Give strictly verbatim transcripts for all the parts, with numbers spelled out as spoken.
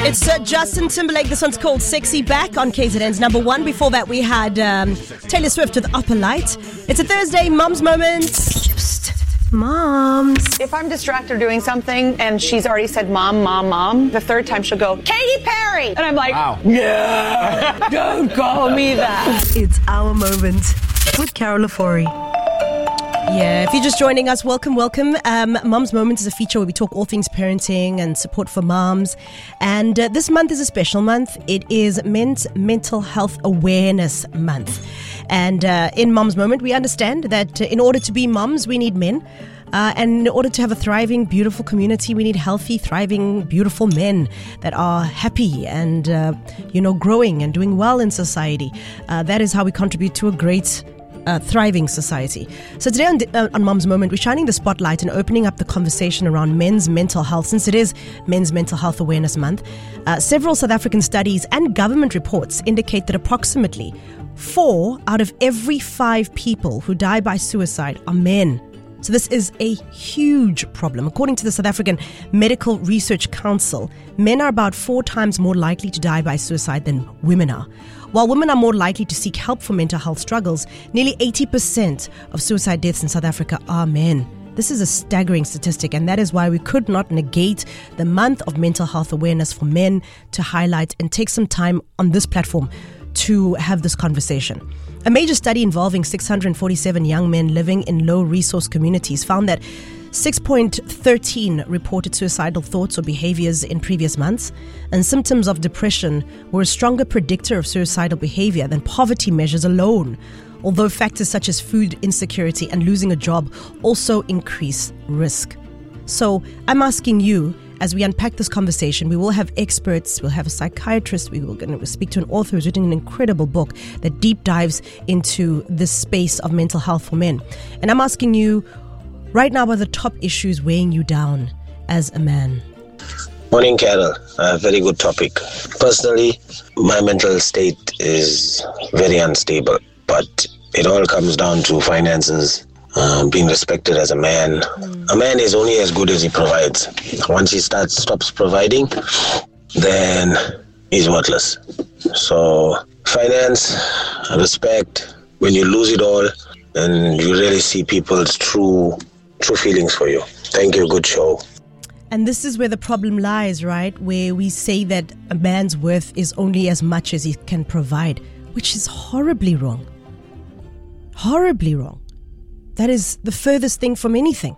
It's uh, Justin Timberlake. This one's called Sexy Back on K Z N's number one. Before that, we had um, Taylor Swift with Upper Light. It's a Thursday, Mom's Moment. Psst. Moms. If I'm distracted doing something and she's already said mom, mom, mom, the third time she'll go, Katy Perry! And I'm like, wow. No, don't call me that. It's our moment with Carol Ofori. Yeah, if you're just joining us, welcome, welcome. Um, Mom's Moment is a feature where we talk all things parenting and support for moms. And uh, this month is a special month. It is Men's Mental Health Awareness Month. And uh, in Mom's Moment, we understand that uh, in order to be moms, we need men. Uh, and in order to have a thriving, beautiful community, we need healthy, thriving, beautiful men that are happy and, uh, you know, growing and doing well in society. Uh, that is how we contribute to a great Uh, thriving society. So today on, uh, on Mom's Moment, we're shining the spotlight and opening up the conversation around men's mental health, since it is Men's Mental Health Awareness Month. Uh, several South African studies and government reports indicate that approximately four out of every five people who die by suicide are men. So this is a huge problem. According to the South African Medical Research Council, men are about four times more likely to die by suicide than women are. While women are more likely to seek help for mental health struggles, nearly eighty percent of suicide deaths in South Africa are men. This is a staggering statistic, and that is why we could not negate the month of mental health awareness for men to highlight and take some time on this platform to have this conversation. A major study involving six hundred forty-seven young men living in low-resource communities found that six point one three reported suicidal thoughts or behaviors in previous months, and symptoms of depression were a stronger predictor of suicidal behavior than poverty measures alone, although factors such as food insecurity and losing a job also increase risk. So I'm asking you, as we unpack this conversation, we will have experts, we'll have a psychiatrist, we will going to speak to an author who's written an incredible book that deep dives into this space of mental health for men. And I'm asking you, right now, what are the top issues weighing you down as a man? Morning, Carol. A very good topic. Personally, my mental state is very unstable, but it all comes down to finances, uh, being respected as a man. Mm. A man is only as good as he provides. Once he starts stops providing, then he's worthless. So finance, respect, when you lose it all, then you really see people's true true feelings for you. Thank you. Good show. And this is where the problem lies, right? Where we say that a man's worth is only as much as he can provide, which is horribly wrong. Horribly wrong. That is the furthest thing from anything.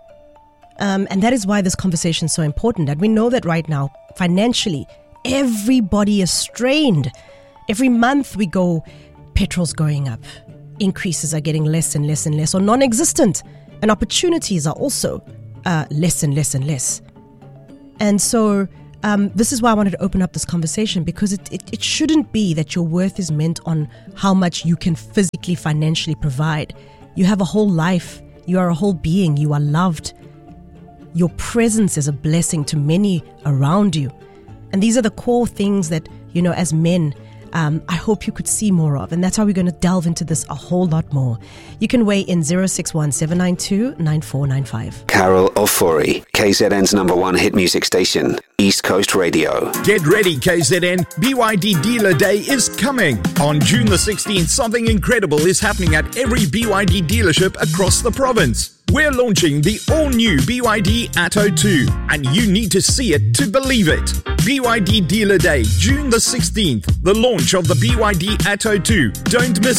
Um, and that is why this conversation is so important. And we know that right now, financially, everybody is strained. Every month we go, petrol's going up. Increases are getting less and less and less, or non-existent. And opportunities are also uh, less and less and less. And so um, this is why I wanted to open up this conversation, because it, it, it shouldn't be that your worth is meant on how much you can physically, financially provide. You have a whole life. You are a whole being. You are loved. Your presence is a blessing to many around you. And these are the core things that, you know, as men, Um, I hope you could see more of. And that's how we're going to delve into this a whole lot more. You can weigh in zero six one, seven nine two, nine four nine five. Carol Ofori, K Z N's number one hit music station, East Coast Radio. Get ready, K Z N. B Y D Dealer Day is coming. On June the sixteenth, something incredible is happening at every B Y D dealership across the province. We're launching the all-new B Y D Atto two, and you need to see it to believe it. B Y D Dealer Day, June the sixteenth, the launch of the B Y D Atto two. Don't miss